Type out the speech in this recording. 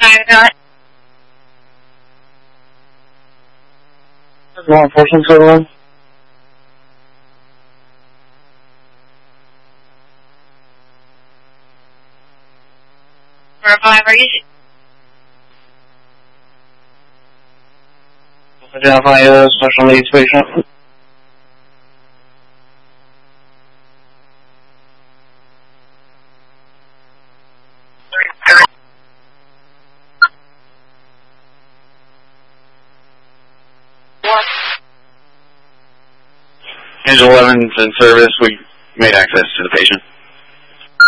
Law enforcement service. Identify a special needs patient. Angel 11's in service. We made access to the patient.